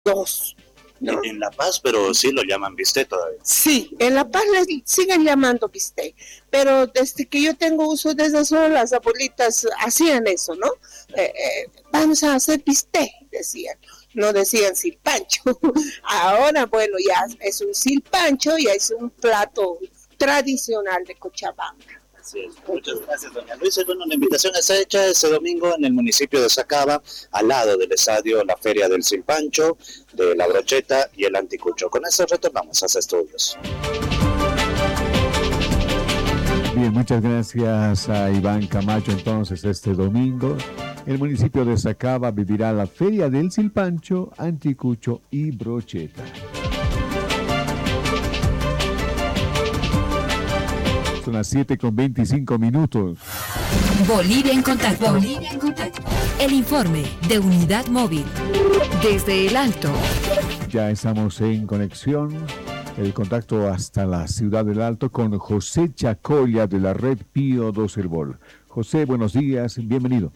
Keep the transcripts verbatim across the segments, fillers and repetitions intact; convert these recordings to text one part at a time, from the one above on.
dos. ¿No? En La Paz, pero sí lo llaman bistec todavía. Sí, en La Paz le siguen llamando bistec, pero desde que yo tengo uso de esas horas, las abuelitas hacían eso, ¿no? Eh, eh, vamos a hacer bistec, decían, no decían silpancho. Ahora, bueno, ya es un silpancho, ya es un plato tradicional de Cochabamba. Así es. Muchas gracias, doña Luisa. Bueno, la invitación está hecha ese domingo en el municipio de Sacaba, al lado del estadio, la feria del silpancho, de la brocheta y el anticucho. Con eso retornamos a los estudios. Bien, muchas gracias a Iván Camacho. Entonces, este domingo, el municipio de Sacaba vivirá la feria del silpancho, anticucho y brocheta. Son las siete con veinticinco minutos. Bolivia en contacto. Bolivia en contacto. El informe de Unidad Móvil. Desde el Alto. Ya estamos en conexión. El contacto hasta la ciudad del Alto con José Chacolla de la red Pío dos Herbol. José, buenos días, bienvenido.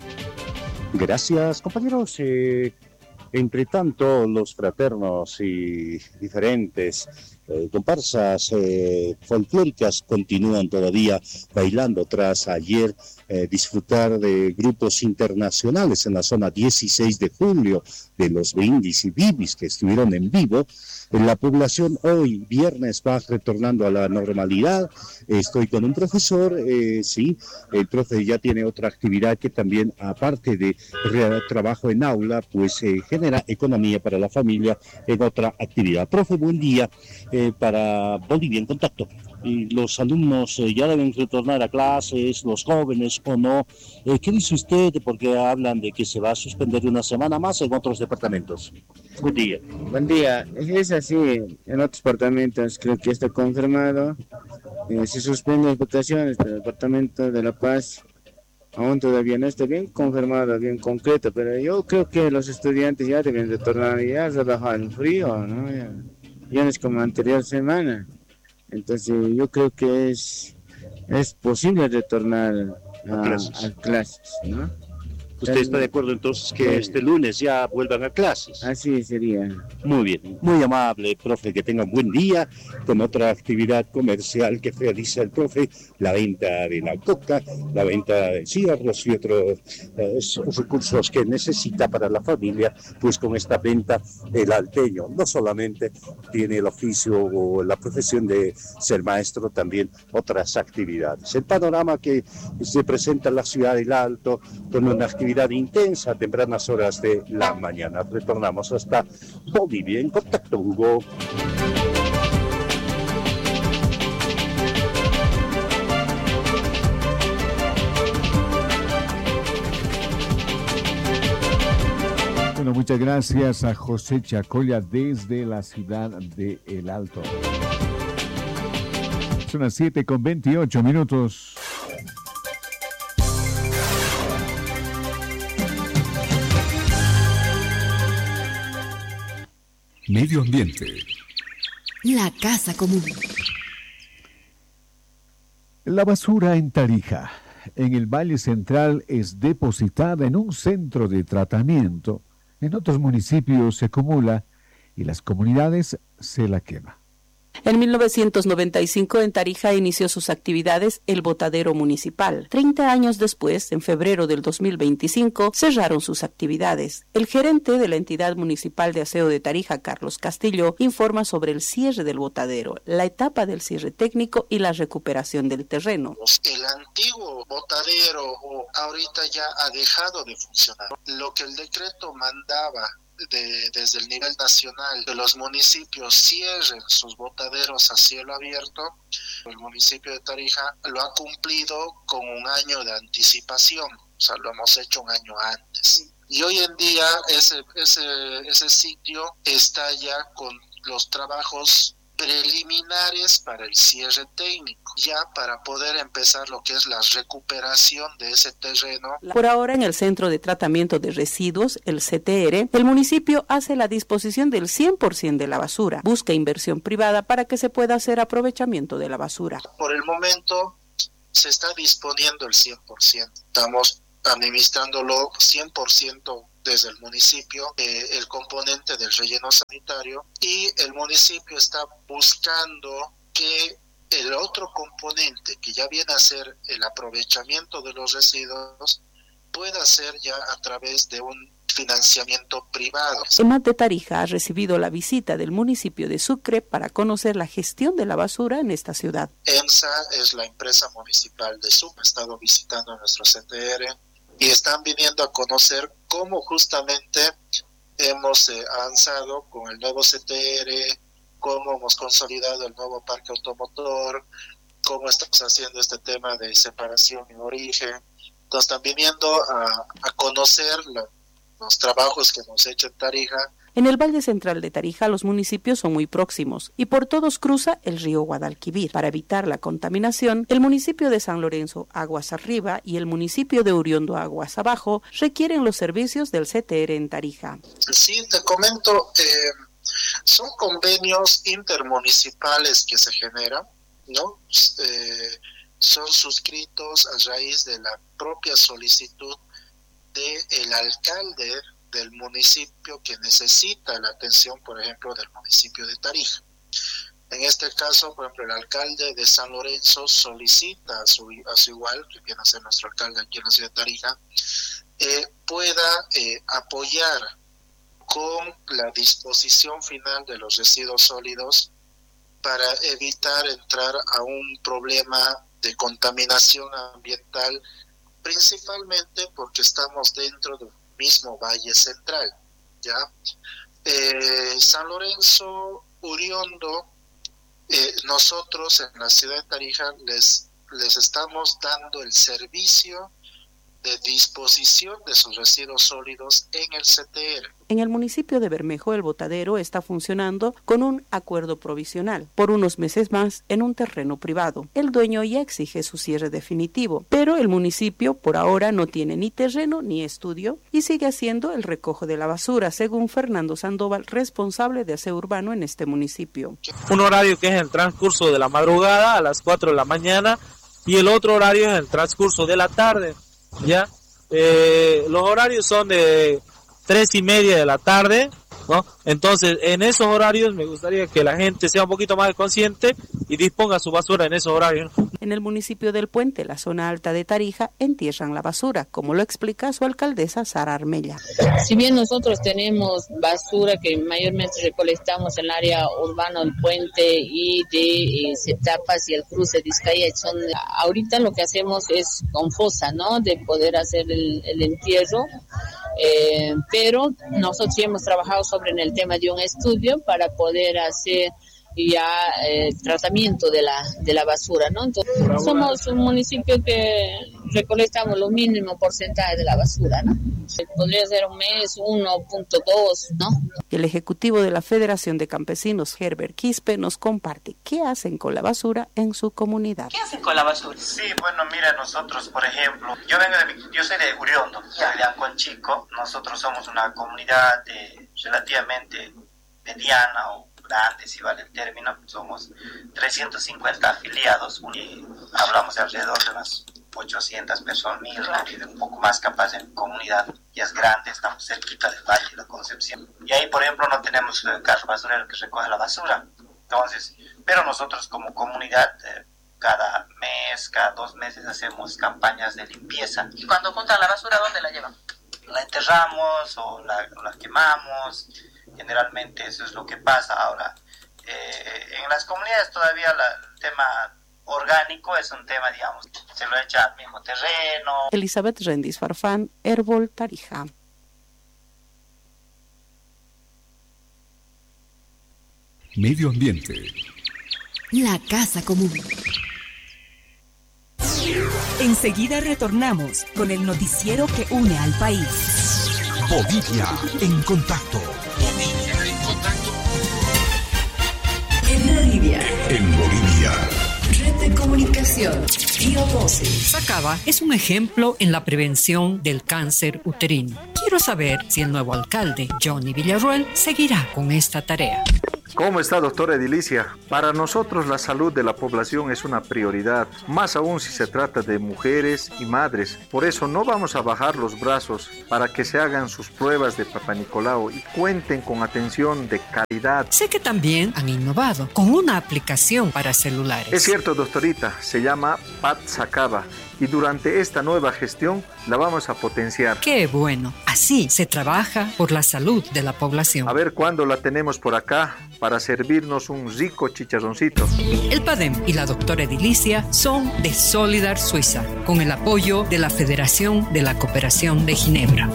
Gracias, compañeros. Eh, entre tanto, los fraternos y diferentes Eh, comparsas eh, folclóricas continúan todavía bailando tras ayer eh, disfrutar de grupos internacionales en la zona dieciséis de julio de los Brindis y Bibis que estuvieron en vivo. En la población hoy, viernes, va retornando a la normalidad. Estoy con un profesor, eh, sí, el profe ya tiene otra actividad que también, aparte de re- trabajo en aula, pues eh, genera economía para la familia en otra actividad. Profe, buen día. Eh, para Bolivia en Contacto. Y los alumnos eh, ya deben retornar a clases, los jóvenes o no. Eh, ¿Qué dice usted? Porque hablan de que se va a suspender una semana más en otros departamentos. Buen día. Buen día. Es así, en otros departamentos creo que está confirmado. Eh, se suspenden las votaciones del departamento de La Paz. Aún todavía no está bien confirmado, bien concreto, pero yo creo que los estudiantes ya deben retornar, ya se baja el frío, ¿no? Ya. Ya no es como anterior semana, entonces yo creo que es es posible retornar a, a, clases. a clases, ¿no? ¿Usted está de acuerdo entonces que sí. Este lunes ya vuelvan a clases? Así sería. Muy bien, muy amable, profe, que tenga un buen día con otra actividad comercial que realiza el profe, la venta de la coca, la venta de cigarros y otros eh, recursos que necesita para la familia, pues con esta venta el alteño no solamente tiene el oficio o la profesión de ser maestro, también otras actividades. El panorama que se presenta en la ciudad del Alto con una actividad intensa a tempranas horas de la mañana. Retornamos hasta Bolivia en Contacto, Hugo. Bueno, muchas gracias a José Chacolla desde la ciudad de El Alto. Son las siete con veintiocho minutos. Medio ambiente. La casa común. La basura en Tarija, en el Valle Central, es depositada en un centro de tratamiento. En otros municipios se acumula y las comunidades se la queman. En mil novecientos noventa y cinco en Tarija inició sus actividades el botadero municipal. Treinta años después, en febrero del dos mil veinticinco, cerraron sus actividades. El gerente de la entidad municipal de aseo de Tarija, Carlos Castillo, informa sobre el cierre del botadero, la etapa del cierre técnico y la recuperación del terreno. El antiguo botadero ahorita ya ha dejado de funcionar. Lo que el decreto mandaba De, desde el nivel nacional, que los municipios cierren sus botaderos a cielo abierto, el municipio de Tarija lo ha cumplido con un año de anticipación, o sea, lo hemos hecho un año antes. Y hoy en día ese, ese, ese sitio está ya con los trabajos preliminares para el cierre técnico, ya para poder empezar lo que es la recuperación de ese terreno. Por ahora, en el Centro de Tratamiento de Residuos, el C T R, el municipio hace la disposición del cien por ciento de la basura. Busca inversión privada para que se pueda hacer aprovechamiento de la basura. Por el momento se está disponiendo el cien por ciento. Estamos administrándolo cien por ciento desde el municipio eh, el componente del relleno sanitario, y el municipio está buscando que el otro componente, que ya viene a ser el aprovechamiento de los residuos, pueda ser ya a través de un financiamiento privado. EMAT de Tarija ha recibido la visita del municipio de Sucre para conocer la gestión de la basura en esta ciudad. EMSA es la empresa municipal de Sucre, ha estado visitando nuestro C T R y están viniendo a conocer cómo justamente hemos eh, avanzado con el nuevo C T R, cómo hemos consolidado el nuevo parque automotor, cómo estamos haciendo este tema de separación y origen. Entonces están viniendo a, a conocer la, los trabajos que hemos hecho en Tarija. En el Valle Central de Tarija los municipios son muy próximos y por todos cruza el río Guadalquivir. Para evitar la contaminación, el municipio de San Lorenzo, aguas arriba, y el municipio de Uriondo, aguas abajo, requieren los servicios del C T R en Tarija. Sí, te comento, eh, son convenios intermunicipales que se generan, ¿no? Eh, son suscritos a raíz de la propia solicitud del alcalde del municipio que necesita la atención, por ejemplo, del municipio de Tarija. En este caso, por ejemplo, el alcalde de San Lorenzo solicita a su, a su igual, que viene a ser nuestro alcalde aquí en la ciudad de Tarija, eh, pueda eh, apoyar con la disposición final de los residuos sólidos para evitar entrar a un problema de contaminación ambiental, principalmente porque estamos dentro del mismo Valle Central, ¿ya? Eh, San Lorenzo, Uriondo, eh, nosotros en la ciudad de Tarija les, les estamos dando el servicio de disposición de sus residuos sólidos en el C T R. En el municipio de Bermejo, el botadero está funcionando con un acuerdo provisional por unos meses más en un terreno privado. El dueño ya exige su cierre definitivo, pero el municipio por ahora no tiene ni terreno ni estudio y sigue haciendo el recojo de la basura, según Fernando Sandoval, responsable de aseo urbano en este municipio. Un horario que es el transcurso de la madrugada a las cuatro de la mañana y el otro horario es el transcurso de la tarde. Ya, eh, los horarios son de tres y media de la tarde, ¿no? Entonces, en esos horarios me gustaría que la gente sea un poquito más consciente y disponga su basura en esos horarios. En el municipio del Puente, la zona alta de Tarija, entierran la basura, como lo explica su alcaldesa Sara Armella. Si bien nosotros tenemos basura que mayormente recolectamos en el área urbana del Puente y de eh, Setapas y el cruce de Vizcaya, son, ahorita lo que hacemos es con fosa, ¿no? De poder hacer el, el entierro. Eh, pero nosotros ya hemos trabajado sobre en el tema de un estudio para poder hacer ya el eh, tratamiento de la de la basura, ¿no? Entonces somos un municipio que recolectamos lo mínimo porcentaje de la basura, ¿no? Podría ser un mes, uno punto dos, ¿no? El ejecutivo de la Federación de Campesinos, Herbert Quispe, nos comparte qué hacen con la basura en su comunidad. ¿Qué hacen con la basura? Sí, bueno, mira, nosotros, por ejemplo, yo vengo de, yo soy de Uriondo, soy de Anconchico. Nosotros somos una comunidad de, relativamente mediana o grande, si vale el término. Somos trescientos cincuenta afiliados y hablamos de alrededor de unas ochocientas personas, mil, un poco más capaz en comunidad. Ya es grande, estamos cerquita del Valle de la Concepción. Y ahí, por ejemplo, no tenemos el carro basurero que recoge la basura. Entonces, pero nosotros como comunidad, eh, cada mes, cada dos meses hacemos campañas de limpieza. ¿Y cuando juntan la basura, dónde la llevan? La enterramos o la, la quemamos. Generalmente eso es lo que pasa. Ahora, eh, en las comunidades todavía la, el tema orgánico es un tema, digamos, se lo echa al mismo terreno. Elizabeth Rendis Farfán, Herbol, Tarija. Medio ambiente. La casa común. Enseguida retornamos con el noticiero que une al país. Bolivia en contacto. Bolivia en contacto. En Bolivia. En Bolivia. Red de comunicación. Biovoces. Sacaba es un ejemplo en la prevención del cáncer uterino. Quiero saber si el nuevo alcalde, Johnny Villarroel, seguirá con esta tarea. ¿Cómo está, doctora Edilicia? Para nosotros la salud de la población es una prioridad, más aún si se trata de mujeres y madres. Por eso no vamos a bajar los brazos para que se hagan sus pruebas de Papá Nicolau y cuenten con atención de calidad. Sé que también han innovado con una aplicación para celulares. Es cierto, doctorita, se llama PatSacaba. Y durante esta nueva gestión la vamos a potenciar. ¡Qué bueno! Así se trabaja por la salud de la población. A ver cuándo la tenemos por acá para servirnos un rico chicharroncito. El PADEM y la doctora Edilicia son de Solidar Suiza, con el apoyo de la Federación de la Cooperación de Ginebra.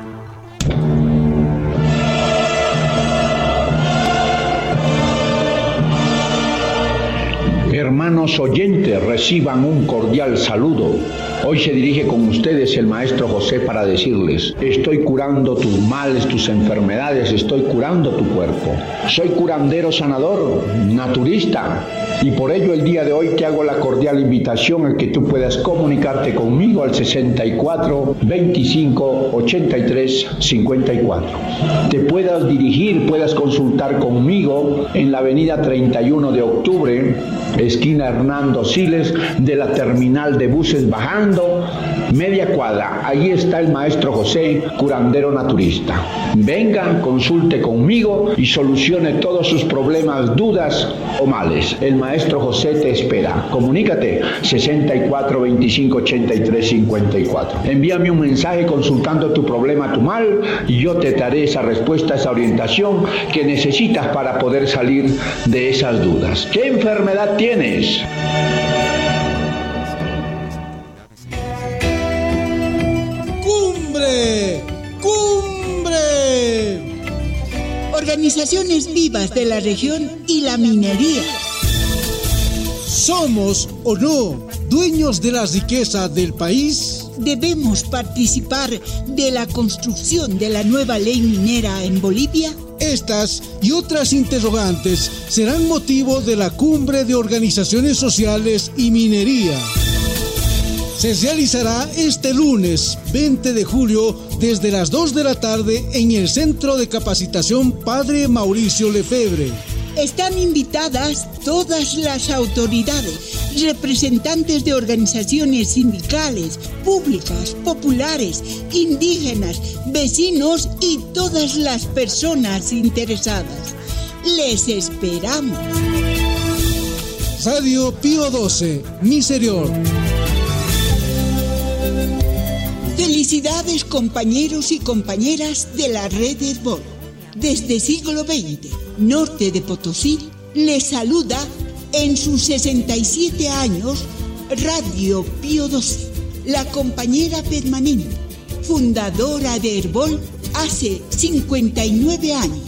Hermanos oyentes, reciban un cordial saludo. Hoy se dirige con ustedes el maestro José para decirles: estoy curando tus males, tus enfermedades, estoy curando tu cuerpo. Soy curandero sanador, naturista, y por ello el día de hoy te hago la cordial invitación a que tú puedas comunicarte conmigo al sesenta y cuatro, veinticinco, ochenta y tres, cincuenta y cuatro. Te puedas dirigir, puedas consultar conmigo en la avenida treinta y uno de octubre, esquina Hernando Siles, de la terminal de buses bajando, media cuadra. Ahí está el maestro José, curandero naturista. Venga, consulte conmigo y solucione todos sus problemas, dudas o males. El maestro José te espera. Comunícate sesenta y cuatro, veinticinco, ochenta y tres, cincuenta y cuatro. Envíame un mensaje consultando tu problema, tu mal, y yo te daré esa respuesta, esa orientación que necesitas para poder salir de esas dudas. ¿Qué enfermedad tienes? ¡Cumbre! ¡Cumbre! Organizaciones vivas de la región y la minería. ¿Somos o no dueños de la riqueza del país? ¿Debemos participar de la construcción de la nueva ley minera en Bolivia? Estas y otras interrogantes serán motivo de la Cumbre de Organizaciones Sociales y Minería. Se realizará este lunes veinte de julio desde las dos de la tarde en el Centro de Capacitación Padre Mauricio Lefebvre. Están invitadas todas las autoridades, representantes de organizaciones sindicales, públicas, populares, indígenas, vecinos y todas las personas interesadas. Les esperamos. Radio Pío doce, Miserior. Felicidades, compañeros y compañeras de la red Herbol. Desde siglo veinte, norte de Potosí, les saluda en sus sesenta y siete años Radio Pío doce, la compañera permanente, fundadora de Herbol hace cincuenta y nueve años.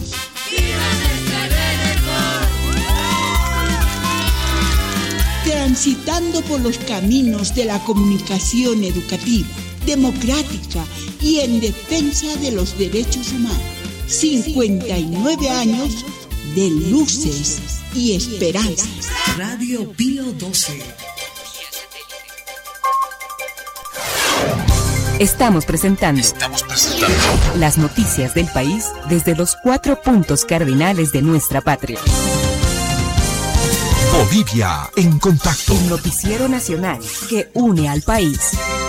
Transitando por los caminos de la comunicación educativa, democrática y en defensa de los derechos humanos. cincuenta y nueve años de luces y esperanzas. Radio Pío doce. Estamos presentando, Estamos presentando las noticias del país desde los cuatro puntos cardinales de nuestra patria. Bolivia en contacto. El noticiero nacional que une al país.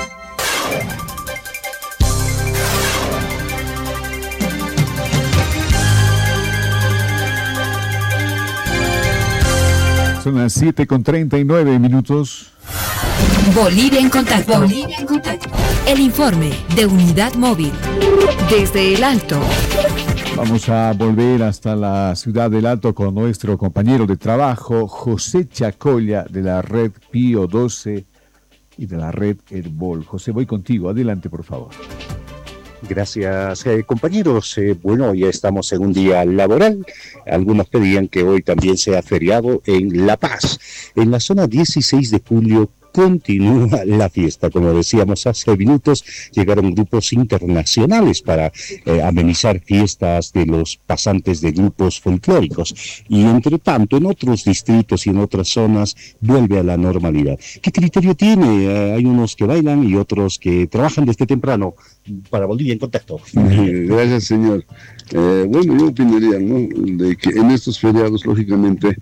Son las siete con treinta y nueve minutos. Bolivia en contacto. Bolivia en contacto. El informe de Unidad Móvil. Desde el Alto. Vamos a volver hasta la ciudad del Alto con nuestro compañero de trabajo, José Chacolla, de la red Pío doce y de la red Herbol. José, voy contigo. Adelante, por favor. Gracias, eh, compañeros. Eh, bueno, ya estamos en un día laboral. Algunos pedían que hoy también sea feriado en La Paz. En la zona dieciséis de julio continúa la fiesta. Como decíamos hace minutos, llegaron grupos internacionales para eh, amenizar fiestas de los pasantes de grupos folclóricos. Y entre tanto, en otros distritos y en otras zonas, vuelve a la normalidad. ¿Qué criterio tiene? Eh, hay unos que bailan y otros que trabajan desde temprano. Para Bolivia en Contacto. Gracias, señor. Eh, bueno, yo opinaría, ¿no?, de que en estos feriados, lógicamente,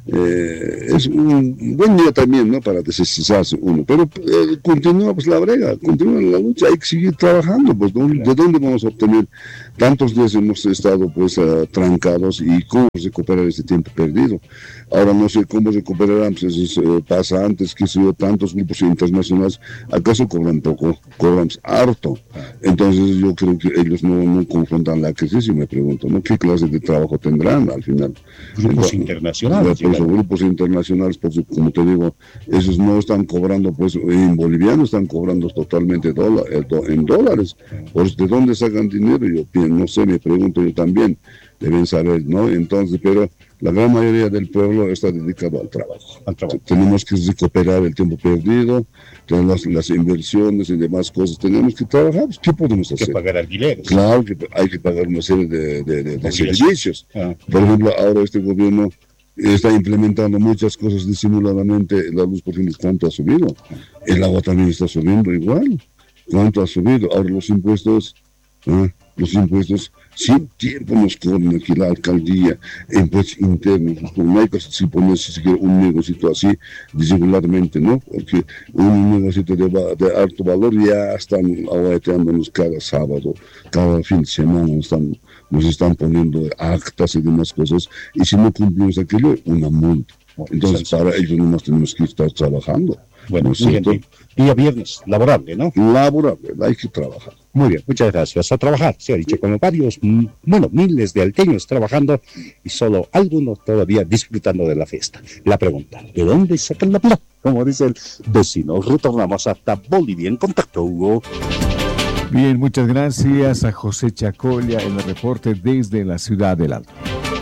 Eh, es un buen día también, ¿no?, para desestresarse uno, pero eh, continúa pues la brega, continúa la lucha, hay que seguir trabajando, pues ¿no? ¿De dónde vamos a obtener? Tantos días hemos estado pues uh, trancados, y cómo recuperar este tiempo perdido. Ahora no sé cómo recuperarán, pues eso eh, pasa antes, que se dio tantos grupos internacionales, ¿acaso cobran poco? Cobran harto. Entonces yo creo que ellos no, no confrontan la crisis, y me pregunto, ¿no?, ¿qué clase de trabajo tendrán al final? Grupos internacionales. Pues, grupos internacionales, pues, como te digo, esos no están cobrando pues en boliviano, están cobrando totalmente dólar, en dólares. Pues, ¿de dónde sacan dinero? Yo no sé, me pregunto yo también, deben saber, ¿no? Entonces, pero la gran mayoría del pueblo está dedicado al trabajo. Al trabajo. Tenemos que recuperar el tiempo perdido, las, las inversiones y demás cosas. Tenemos que trabajar. ¿Qué podemos hacer? Hay que pagar alquileres. Claro que hay que pagar una serie de, de, de, de servicios. Ah. Por ejemplo, ahora este gobierno está implementando muchas cosas disimuladamente. La luz, por ejemplo, ¿cuánto ha subido? El agua también está subiendo igual. ¿Cuánto ha subido? Ahora los impuestos, ¿eh? los impuestos, sin tiempo nos cobran aquí la alcaldía, impuestos internos. No hay que si poner siquiera un negocito así disimuladamente, ¿no? Porque un negocito de, de alto valor ya están aguateándonos cada sábado, cada fin de semana, nos están, nos están poniendo actas y demás cosas, y si no cumplimos aquello, una multa. Entonces, para ellos nomás tenemos que estar trabajando. Bueno, ¿no? Día viernes, laborable, ¿no? Laborable, hay que trabajar. Muy bien, muchas gracias. A trabajar, se ha dicho, como varios, bueno, miles de alteños trabajando y solo algunos todavía disfrutando de la fiesta. La pregunta, ¿de dónde sacan la plata? Como dice el vecino. Retornamos hasta Bolivia en Contacto, Hugo. Bien, muchas gracias a José Chacolla en el reporte desde la ciudad del Alto.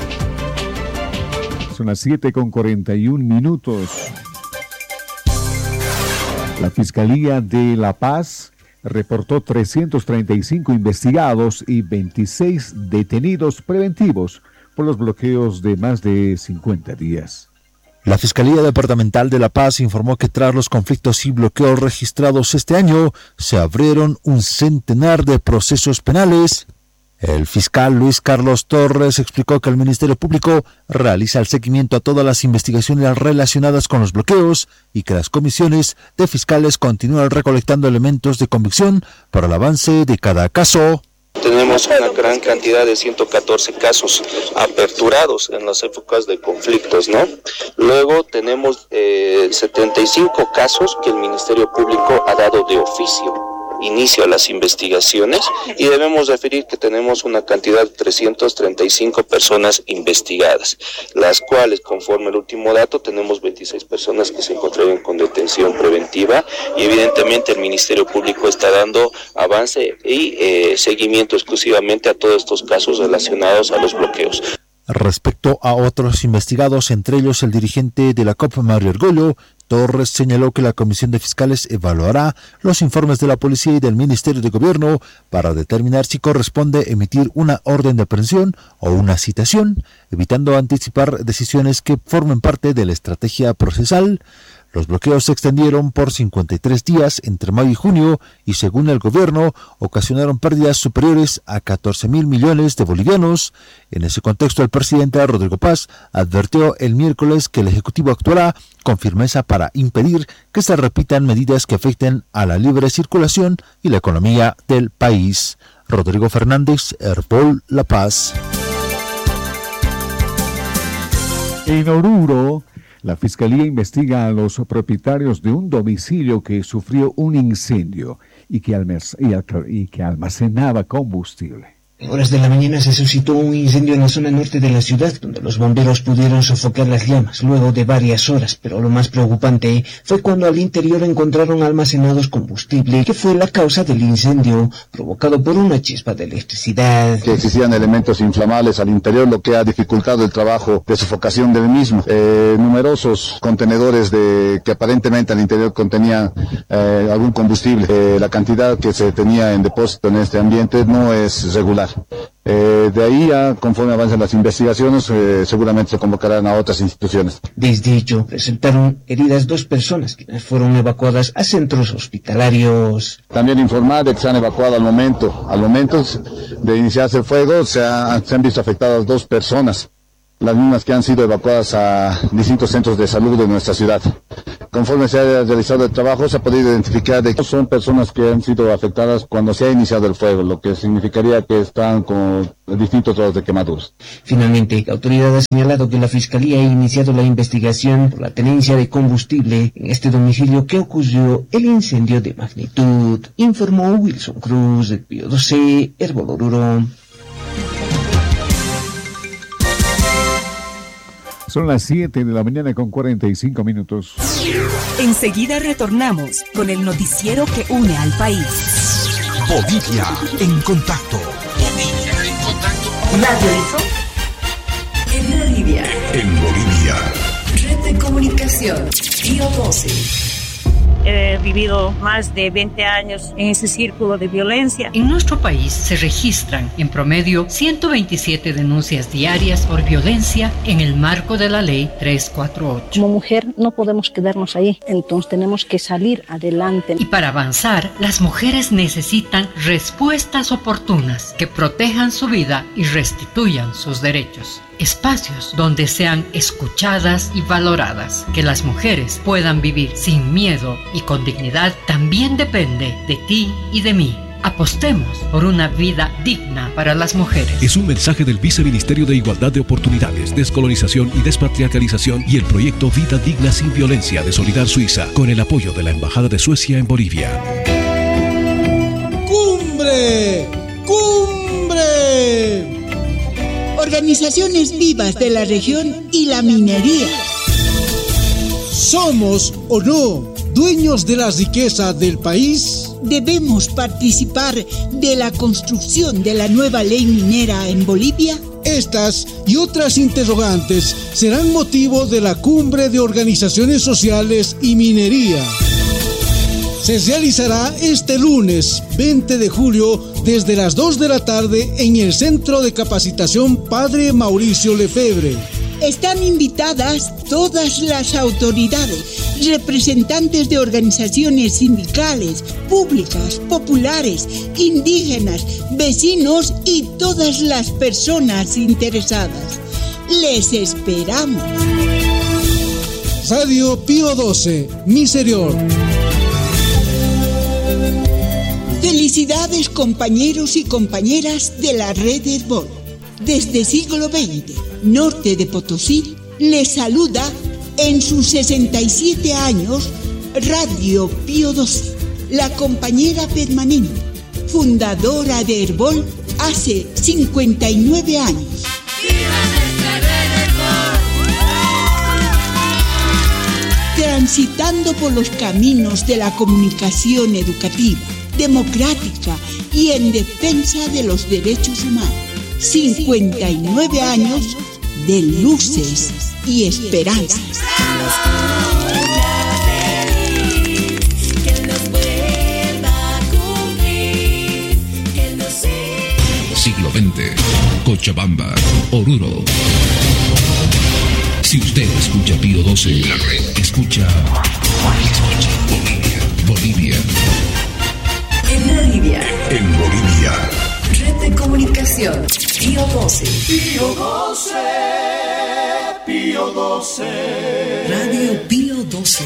Son las siete con cuarenta y un minutos. La Fiscalía de La Paz reportó trescientos treinta y cinco investigados y veintiséis detenidos preventivos por los bloqueos de más de cincuenta días. La Fiscalía Departamental de La Paz informó que tras los conflictos y bloqueos registrados este año, se abrieron un centenar de procesos penales. El fiscal Luis Carlos Torres explicó que el Ministerio Público realiza el seguimiento a todas las investigaciones relacionadas con los bloqueos y que las comisiones de fiscales continúan recolectando elementos de convicción para el avance de cada caso. Tenemos una gran cantidad de ciento catorce casos aperturados en las épocas de conflictos, ¿no? Luego tenemos eh, setenta y cinco casos que el Ministerio Público ha dado de oficio inicio a las investigaciones, y debemos referir que tenemos una cantidad de trescientas treinta y cinco personas investigadas, las cuales, conforme el último dato, tenemos veintiséis personas que se encontraron con detención preventiva, y evidentemente el Ministerio Público está dando avance y eh, seguimiento exclusivamente a todos estos casos relacionados a los bloqueos. Respecto a otros investigados, entre ellos el dirigente de la C O P, Mario Argollo, Torres señaló que la Comisión de Fiscales evaluará los informes de la Policía y del Ministerio de Gobierno para determinar si corresponde emitir una orden de aprehensión o una citación, evitando anticipar decisiones que formen parte de la estrategia procesal. Los bloqueos se extendieron por cincuenta y tres días entre mayo y junio y, según el gobierno, ocasionaron pérdidas superiores a catorce mil millones de bolivianos. En ese contexto, el presidente Rodrigo Paz advirtió el miércoles que el Ejecutivo actuará con firmeza para impedir que se repitan medidas que afecten a la libre circulación y la economía del país. Rodrigo Fernández, Airpol La Paz. En Oruro, la Fiscalía investiga a los propietarios de un domicilio que sufrió un incendio y que, almac- y que almacenaba combustible. En horas de la mañana se suscitó un incendio en la zona norte de la ciudad, donde los bomberos pudieron sofocar las llamas luego de varias horas, pero lo más preocupante fue cuando al interior encontraron almacenados combustible, que fue la causa del incendio, provocado por una chispa de electricidad. Que existían elementos inflamables al interior, lo que ha dificultado el trabajo de sofocación del mismo. Eh, numerosos contenedores de que aparentemente al interior contenían eh, algún combustible. Eh, la cantidad que se tenía en depósito en este ambiente no es regular. Eh, de ahí a, conforme avancen las investigaciones, eh, seguramente se convocarán a otras instituciones. Desde hecho, resultaron heridas dos personas, quienes fueron evacuadas a centros hospitalarios. También informar de que se han evacuado al momento, al momento de iniciarse el fuego, se, ha, se han visto afectadas dos personas, las mismas que han sido evacuadas a distintos centros de salud de nuestra ciudad. Conforme se ha realizado el trabajo, se ha podido identificar de que son personas que han sido afectadas cuando se ha iniciado el fuego, lo que significaría que están con distintos grados de quemaduras. Finalmente, la autoridad ha señalado que la Fiscalía ha iniciado la investigación por la tenencia de combustible en este domicilio que ocurrió el incendio de magnitud, informó Wilson Cruz, del Pío doce, Herbol Oruro. Son las siete de la mañana con cuarenta y cinco minutos. Enseguida retornamos con el noticiero que une al país. Bolivia en contacto. Bolivia en contacto. Radio Hizo en Bolivia. En Bolivia. Red de comunicación. Pío doce. He vivido más de veinte años en ese círculo de violencia. En nuestro país se registran en promedio ciento veintisiete denuncias diarias por violencia en el marco de la ley trescientos cuarenta y ocho. Como mujer no podemos quedarnos ahí, entonces tenemos que salir adelante. Y para avanzar, las mujeres necesitan respuestas oportunas que protejan su vida y restituyan sus derechos. Espacios donde sean escuchadas y valoradas. Que las mujeres puedan vivir sin miedo y con dignidad también depende de ti y de mí. Apostemos por una vida digna para las mujeres. Es un mensaje del Viceministerio de Igualdad de Oportunidades, Descolonización y Despatriarcalización y el proyecto Vida Digna Sin Violencia de Solidar Suiza, con el apoyo de la Embajada de Suecia en Bolivia. ¡Cumbre! ¡Cumbre! Organizaciones vivas de la región y la minería. ¿Somos o no dueños de la riqueza del país? ¿Debemos participar de la construcción de la nueva ley minera en Bolivia? Estas y otras interrogantes serán motivo de la Cumbre de Organizaciones Sociales y Minería. Se realizará este lunes veinte de julio desde las dos de la tarde en el Centro de Capacitación Padre Mauricio Lefebvre. Están invitadas todas las autoridades, representantes de organizaciones sindicales, públicas, populares, indígenas, vecinos y todas las personas interesadas. Les esperamos. Radio Pío doce, Miserior. Felicidades, compañeros y compañeras de la red Herbol. Desde siglo veinte, norte de Potosí, les saluda en sus sesenta y siete años Radio Pío doce, la compañera permanente, fundadora de Herbol hace cincuenta y nueve años. Transitando por los caminos de la comunicación educativa, democrática y en defensa de los derechos humanos. cincuenta y nueve años de luces y esperanzas. Siglo veinte, Cochabamba, Oruro. Si usted escucha Pío doce, la red escucha, escucha Bolivia. Bolivia. En Bolivia. En Bolivia. Red de comunicación. Pío doce. Pío doce. Pío doce. Radio Pío doce.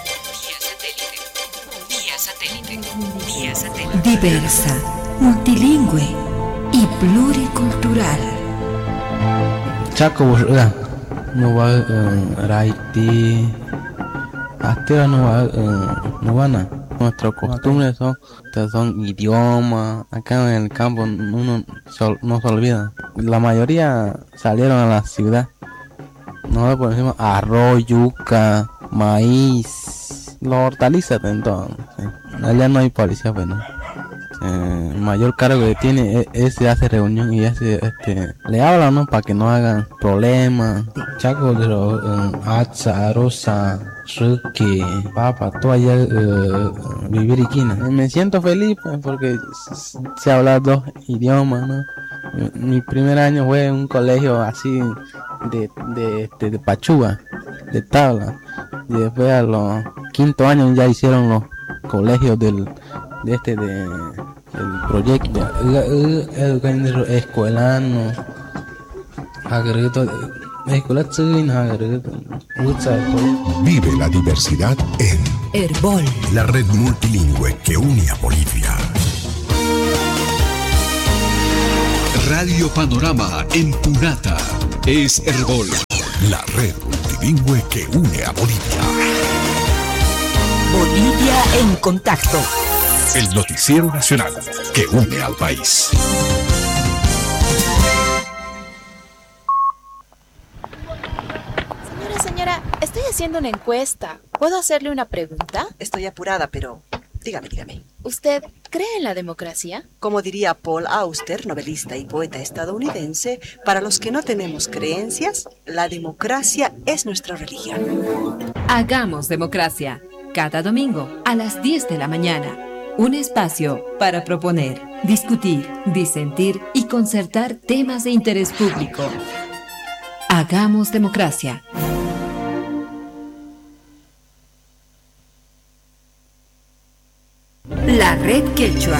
Vía satélite. Vía satélite. Diversa, multilingüe y pluricultural. Chaco, ¿verdad? No va a Raiti. Hasta no va a Nuana. Nuestras costumbres son, son idiomas. Acá en el campo uno no se olvida. La mayoría salieron a la ciudad. Nosotros por ejemplo arroz, yuca, maíz, los hortalizas entonces. Allá no hay policía, pues no. Eh, el mayor cargo que tiene es, es se hace reunión y hace, este, le hablan, ¿no? Para que no hagan problemas. Chaco de los uh, Atza, Rosa, Rique, Papa, todo allá uh, vivir y quina. Me siento feliz pues, porque se habla dos idiomas, ¿no? Mi, mi primer año fue en un colegio así de, de, de, de Pachúa, de tabla. Y después a los quinto años ya hicieron los colegios del de este de el proyecto educativo escuelano agregado escuela Vive la diversidad en Herbol, la red multilingüe que une a Bolivia. Radio Panorama en Punata es Herbol, la red multilingüe que une a Bolivia. Bolivia en contacto. El noticiero nacional que une al país. Señora, señora, estoy haciendo una encuesta. ¿Puedo hacerle una pregunta? Estoy apurada, pero dígame, dígame. ¿Usted cree en la democracia? Como diría Paul Auster, novelista y poeta estadounidense, para los que no tenemos creencias, la democracia es nuestra religión. Hagamos democracia. Cada domingo a las diez de la mañana. Un espacio para proponer, discutir, disentir y concertar temas de interés público. Hagamos democracia. La Red Quechua.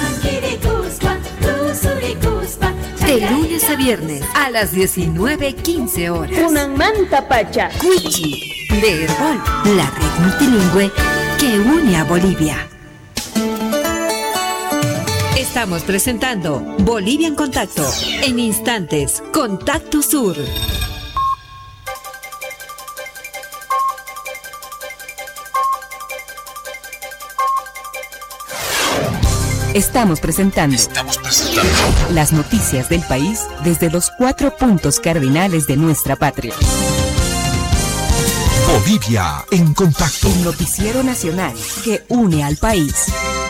De lunes a viernes a las diecinueve quince horas. Una manta pacha. Cuichi. De Herbol. La red multilingüe que une a Bolivia. Estamos presentando Bolivia en Contacto. En instantes, Contacto Sur. Estamos presentando, Estamos presentando las noticias del país desde los cuatro puntos cardinales de nuestra patria. Bolivia en Contacto. El noticiero nacional que une al país.